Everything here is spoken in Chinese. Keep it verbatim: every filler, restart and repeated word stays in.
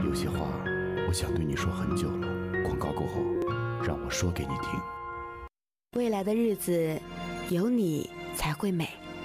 有些话我想对你说很久了，广告过后让我说给你听。 未来的日子有你才会美。